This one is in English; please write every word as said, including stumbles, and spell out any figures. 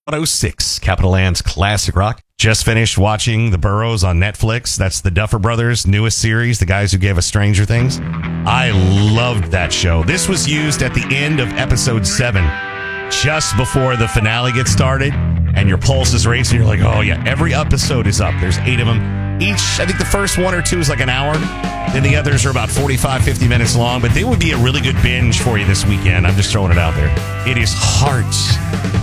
oh six, Capital Land's classic rock. Just finished watching The Burrows on Netflix. That's the Duffer Brothers' newest series, the guys who gave us Stranger Things. I loved that show. This was used at the end of episode seven, just before the finale gets started, and your pulse is racing. You're like, oh, yeah, every episode is up. There's eight of them. Each, I think the first one or two is like an hour. Then the others are about forty-five, fifty minutes long. But they would be a really good binge for you this weekend. I'm just throwing it out there. It is hearts